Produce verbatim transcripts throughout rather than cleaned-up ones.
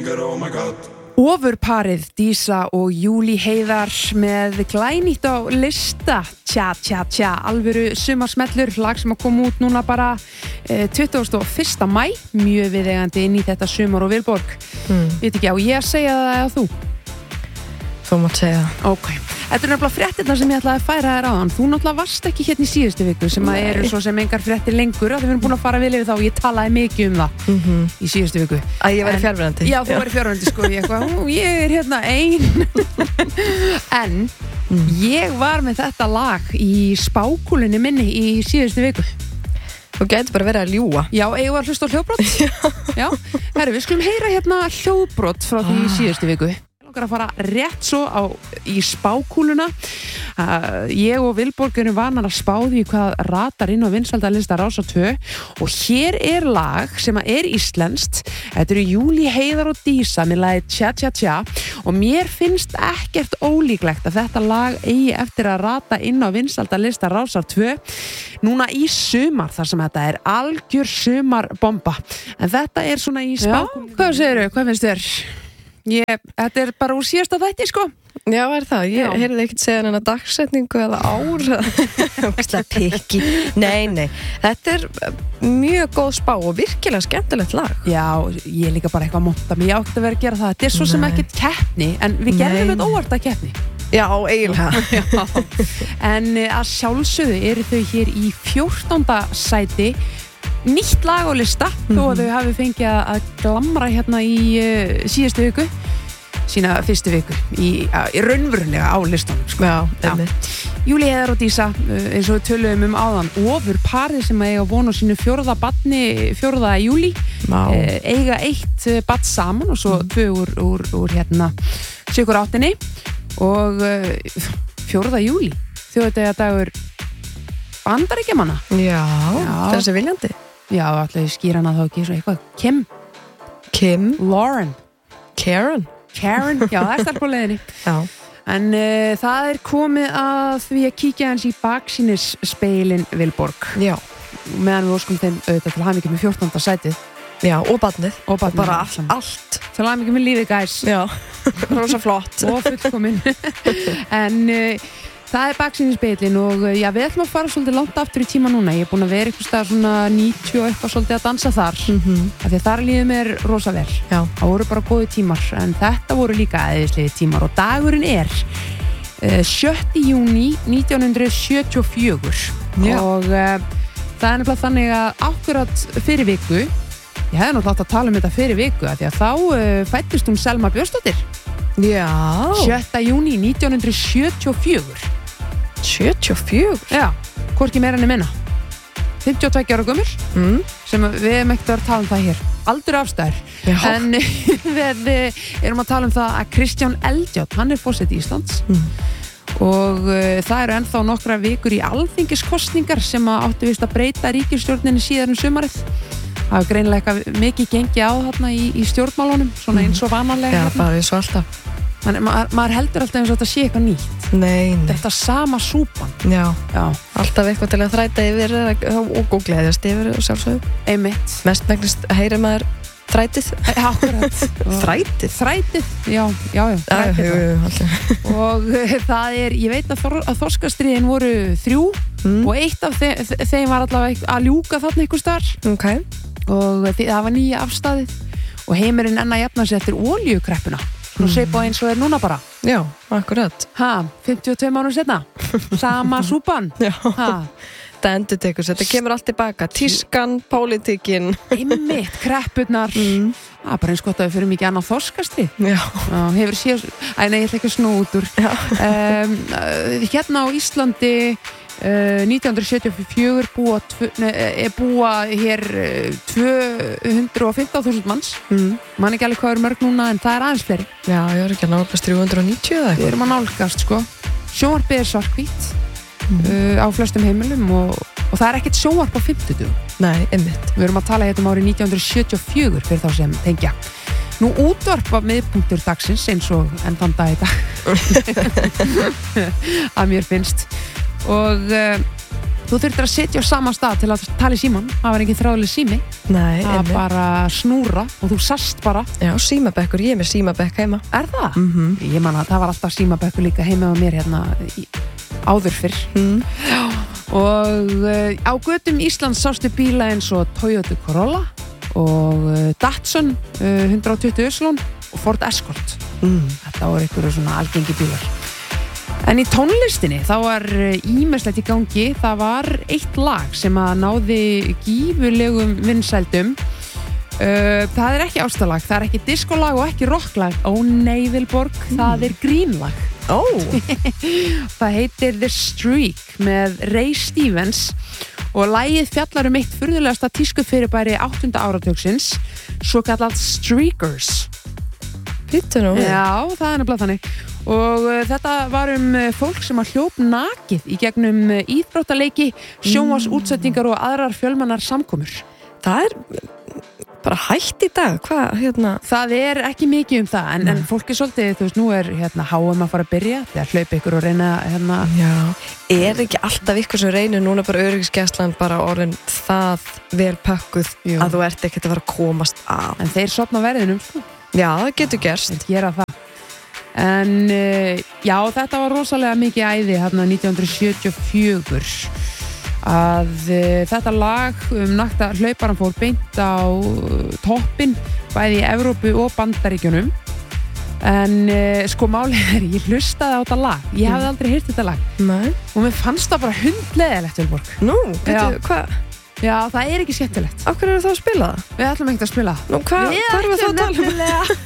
finger, oh my god. Ofurparið Dísa og Júlí Heiðar með glænýtt á lista. Tja, tja, tja, alvöru sumarsmellur, lag sem að koma út núna bara eh, tuttugasta og fyrsta maí, mjög viðeigandi inn í þetta sumar og Vilborg. Mm. Veit ekki á, ég að segja það eða þú? Þú mátt segja það. Ok, þetta er nefnilega fréttirnar sem ég ætlaði að færa þér áðan. Þú náttúrulega varst ekki hérna í síðustu viku sem að eru svo sem engar fréttir lengur, að við erum búin að fara vel yfir þá og ég talaði mikið um það mm -hmm. í síðustu viku. Að ég væri fjárverandi. Já, þú væri fjárverandi sko, ég eitthvað, ú, ég er hérna ein. En mm. ég var með þetta lag í spákúlunni minni í síðustu viku. Þú getur bara verið að ljúga. Já, eigum við að hlusta á hljóðbrot? Já. Herru, við skulum heyra hérna hljóðbrot frá því í síðustu viku. Að fara rétt svo á, í spákúluna. Uh, ég og Vilborg erum vanar að spá því hvað ratar inn á vinsældarlista Rásar tvö og hér er lag sem er íslenskt. Þetta eru Júlí Heiðar og Dísa með lagið Tja Tja Tja og mér finnst ekkert ólíklegt að þetta lag eigi eftir að rata inn á vinsældarlista Rásar tvö núna í sumar þar sem þetta er algjör sumarbomba. En þetta er svona í spákúluna. Já, hvað segirðu? Hvað finnst þér? Ég, þetta er bara úr síðasta þætti sko. Já, er það? Ég heyrði ekkert segja hennar dagsetningu eða ár. Ógeðslega pikki. Nei, nei. Þetta er mjög góð spá og virkilega skemmtilegt lag. Já, ég er líka bara eitthvað að monta mig. Ég átti að vera að gera það. Þetta er svo sem ekkert keppni, en við gerðum þetta óvart að keppni. Já, eiginlega. En að sjálfsögðu eru þau hér í fjórtánda sæti. Nýtt lag á lista mm-hmm. þó að þau hafi fengið að glamra hérna í uh, síðustu viku sína fyrstu viku í, uh, í raunverulega á listanum sko. Já, Já. Júlí Heiðar og Dísa uh, eins og við töluðum um áðan ofurparið sem eiga von á sínu fjórða barni fjórða júlí uh, eiga eitt uh, barn saman og svo tvö úr, úr, úr hérna sikur áttinni og uh, fjórða júlí þjóðdegadagur Bandaríkjamanna. Já, Já. þessi viljandi. Já, alltaf skýra hana þá ekki svo eitthvað. Kim. Kim. Lauren. Karen. Karen, já, það er stelpuleginni. Já. En uh, það er komið að því að kíkja hans í baksýnisspeilin Vilborg. Já. Meðan við óskum þeim auðvitað til hamingju með fjórtánda sætið. Já, og barnið. Og barnið. Bara allt. allt. Til hamingju með lífið, guys. Já. Rosa flott. Og fullkomin. En... Uh, Það er baksýnisspeilin og já, við ætlum að fara svolítið langt aftur í tíma núna. Ég er búin að vera eitthvað stað svona níutíu og eitthvað svolítið að dansa þar. Mm-hmm. Af því að þar líður mér rosa vel. Já. Það voru bara góði tímar, en þetta voru líka æðislega tímar og dagurinn er uh, sjötta júní nítján hundruð sjötíu og fjögur. Já. Og uh, það er nefnilega þannig að akkurat fyrir viku, ég hefði náttúrulega átt að tala um þetta fyrir viku, af því að þá uh, fæddist hún Selma Björnsdóttir. Já. sjötta júní nítján hundruð sjötíu og fjögur. sjötíu og fjögur? Já, hvorki meira enn minna. fimmtíu og tveggja ára gömul, mm. sem við hefum ekkert að tala um það hér. Aldur afstæður. En við erum að tala um það að Kristján Eldjárn, hann er forseti Íslands. Mm. Og uh, það eru ennþá nokkra vikur í alþingiskostningar sem að áttu vist að breyta ríkisstjórninni síðar um sumarið. Það er greinilega eitthvað mikið gengi á þarna í, í stjórnmálunum, svona eins og vanalega. Já, bara eins og alltaf. Man, maður, maður heldur alltaf eins og þetta sé eitthvað nýtt. Nei, nei. Þetta sama súpan. Já. Já. Alltaf eitthvað til að þræta yfir og gleðjast yfir og sjálfsögðu. Einmitt. Mest megnist heyrir maður þrætið. Akkurat. Þrætið? Þrætið, já, já, já. Þrætið. Já, jú, jú, og það er, ég veit að, þor, að þorskastriðin voru þrjú mm. og eitt af þe þeim var allavega að ljúka þarna einhvers staðar. Ok. Og það var nýja afstæðið og heimurinn enn að jafna sig eftir olíukreppuna. Nú sé bá eins og er núna bara. Já, akkurat. Ha, fimmtíu og tvö mánuðum setna. Sama súpan. Já. Ha. Þetta endur tekur, þetta kemur allt tilbaka. Tískan, pólitíkin. Einmitt, kreppurnar. Mm. Það er bara eins gott að við fyrir mikið annað þorskastrið. Já. Já, hefur séð, æ, nei, ég ætla ekki að snúa út úr. Já. Um, hérna á Íslandi uh, nítján hundruð sjötíu og fjögur búa, tv, ne, búa hér uh, tvö hundruð og fimmtán þúsund manns. Mm. Man ekki alveg hvað er mörg núna, en það er aðeins fleiri. Já, ég er ekki að nálgast þrjú hundruð og níutíu eða eitthvað. Við erum að nálgast, sko. Sjónvarpið er svarthvítt. Mm. Uh, á flestum heimilum og, og það er ekkert sjónvarp á fimmtudögum. Nei, einmitt. Við erum að tala hérna um árið nítján hundruð sjötíu og fjögur fyrir þá sem tengja. Nú útvarp var miðpunktur dagsins eins og enn þann dag í dag að mér finnst og uh, þú þurftir að setja á sama stað til að tala í síman, það var ekki þráðlega sími. Nei, það var bara snúra og þú sast bara. Já, símabekkur, ég er með símabekk heima. Er það? Mhm. Ég man að það var alltaf símabekkur líka heima á mér hérna í, áður fyrr. Mm. Og uh, á götum Íslands sástu bíla eins og Toyota Corolla og uh, Datsun uh, hundrað tuttugu Yslon og Ford Escort. Mm. Þetta voru einhverju svona algengi bílar. En í tónlistinni þá var ýmislegt í gangi. Það var eitt lag sem að náði gífurlegum vinsældum. Uh, það er ekki ástalag, það er ekki diskolag og ekki rocklag. Ó nei, Vilborg, mm. það er grínlag. Ó! Það heitir The Streak með Ray Stevens og lagið fjallar um eitt furðulegasta tískufyrirbæri áttunda áratugsins, svo kallað Streakers. Pítu nú. Já, það er nefnilega þannig. Og uh, þetta var um uh, fólk sem að hljóp nakið í gegnum uh, íþróttaleiki, sjónvarpsútsendingar og aðrar fjölmennar samkomur. Það er bara hætt í dag, hvað, hérna? Það er ekki mikið um það, en, en fólk er svolítið, þú veist, nú er hérna H M að fara að byrja, þegar hlaupa ykkur og reyna hérna. Já, er ekki alltaf ykkur sem reynir núna bara öryggisgæslan bara orðin það vel pökkuð Jú. Að þú ert ekkert að fara að komast af. En þeir sofna verðinum, sko. Já, það getur gerst. Þeir gera það. En uh, já, þetta var rosalega mikið æði hérna nítján hundruð sjötíu og fjögur að uh, þetta lag um nakta hlauparan fór beint á uh, toppin bæði í Evrópu og Bandaríkjunum. En uh, sko málið er, ég hlustaði á þetta lag, ég hafði aldrei heyrt þetta lag. Nei. Og mér fannst það bara hundleðilegt, Vilborg. Nú, veitu, hvað? Já, það er ekki skemmtilegt. Af hverju eru það að spila það? Við ætlum ekkert að spila það. Nú, hvað erum við þá að tala um?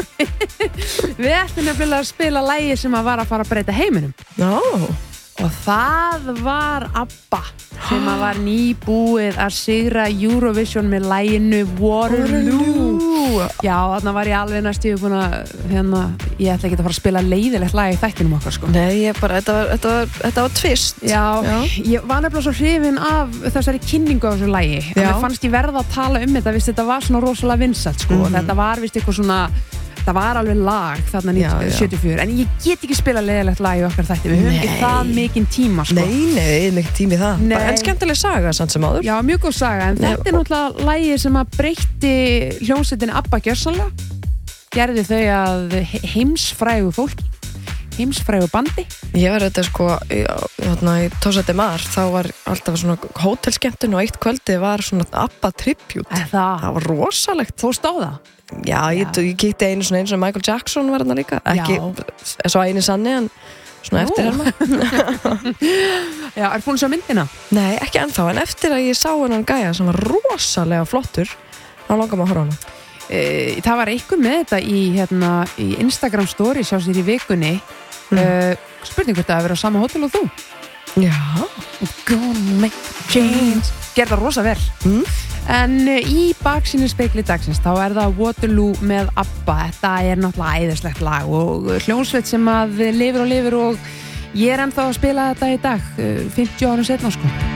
Við ætlum nefnilega að spila lagi sem að var að fara að breyta heiminum. Já. Og það var ABBA sem að var nýbúið að sigra Eurovision með laginu Waterloo. Já, þarna var ég alveg næstu búin að, hérna, ég ætla ekki að fara að spila leiðilegt lag í þættinum okkar, sko. Nei, ég bara, þetta var, þetta var, þetta var twist. Já, Já, ég var nefnilega svo hrifin af þessari kynningu á þessu lagi. Já. Mér fannst ég verða að tala um þetta, vist þetta var svona rosalega vinsælt, sko. Mhm. Og þetta var vist eitthvað svona, það var alveg lag þarna Já, já. sjötíu og fjögur, en ég get ekki spila leiðilegt lag í okkar þætti, við höfum ekki Nei. það mikinn tíma, sko. Nei, nei, við erum ekki tími í það. Nei. Bara en skemmtileg saga samt sem áður. Já, mjög góð saga, en Nei, þetta er náttúrulega lagi sem að breytti hljómsveitinni ABBA gjörsamlega, gerði þau að he- heimsfrægu fólki, heimsfrægu bandi. Ég var þetta sko, í- þarna í Tossa de Mar, þá var alltaf svona hótelskemmtun og eitt kvöldi var svona ABBA tribute. Er það? Það var rosalegt. Þú stóð það? Já, ég, Já. ég kíkti einu svona eins og Michael Jackson var þarna líka. Ekki, svo eini sanni, en svona Nú. eftir hérna. Já, er búin að sjá myndina? Nei, ekki ennþá, en eftir að ég sá hennan gæja sem var rosalega flottur, þá langar maður að horfa á hana. E, það var eitthvað með þetta í, hérna, í Instagram story sjá sér í vikunni. Mm. E, spurning hvort það að vera á sama hótel og þú. Já. Gonna make a change. Gerða rosa vel. Mm. En e, í baksýnisspegli dagsins þá er það Waterloo með ABBA. Þetta er náttúrulega æðislegt lag og hljómsveit sem að lifir og lifir og ég er ennþá að spila þetta í dag, fimmtíu árum setna, sko.